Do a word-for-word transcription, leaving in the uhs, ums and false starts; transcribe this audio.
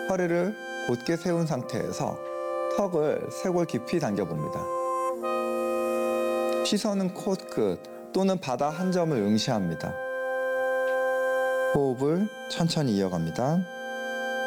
허리를 곧게 세운 상태에서 턱을 쇄골 깊이 당겨봅니다. 시선은 코끝 또는 바다 한 점을 응시합니다. 호흡을 천천히 이어갑니다.